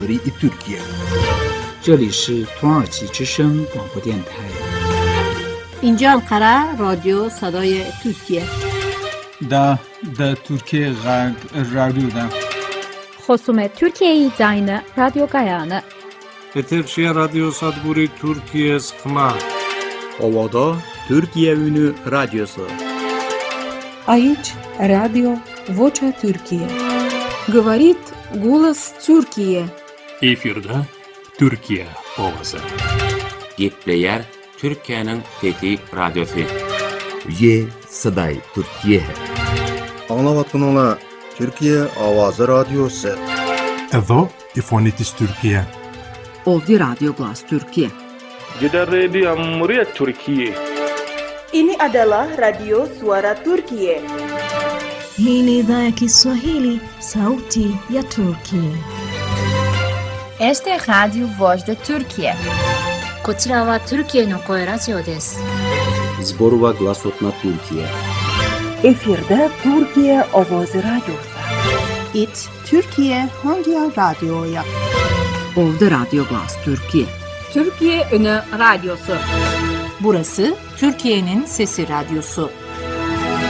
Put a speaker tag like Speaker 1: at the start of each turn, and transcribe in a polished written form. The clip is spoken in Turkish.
Speaker 1: Türkiye.
Speaker 2: 这里是土耳其之声广播电台。
Speaker 3: اینجا انقره رادیو صدای ترکیه.
Speaker 4: دا Türkiye Radyo'da.
Speaker 5: خصوم Türkiye'yi zayını Radyo Gayane.
Speaker 6: Eterşehir Radyo Sadburi Türkiye Sıkma.
Speaker 7: Ovada Türkiye Ünü Radyosu.
Speaker 8: Aici Radio Vocea Türkiye.
Speaker 3: Говорит голос Türkiye.
Speaker 9: Efirde Türkiye Ovası.
Speaker 10: Gepleyer Türkiye'nin Fethi Radyosu.
Speaker 1: Ye Saday Türkiye.
Speaker 11: Anlavatın Türkiye Avazı Radyosu.
Speaker 12: Εδώ η φωνή της Τουρκία.
Speaker 13: Ovdi Radyo Glas Türkiye.
Speaker 14: Jeddah Radio Muria Türkiye.
Speaker 15: Ini adalah Radio Suara Türkiye.
Speaker 16: Hii ni idhaa ya Kiswahili, Sauti ya Turkiye.
Speaker 17: Este es Radio Voz de Türkiye.
Speaker 18: こちらはトルキエの声ラジオです。
Speaker 7: Zborova Glasotna Türkiye.
Speaker 19: Efirde Türkiye Avazı Radyosu.
Speaker 20: İt Türkiye Hangi Radyo'ya?
Speaker 13: Ovdi Radyo Glas Türkiye.
Speaker 3: Türkiye Ünü Radyosu.
Speaker 21: Burası Türkiye'nin Sesi Radyosu.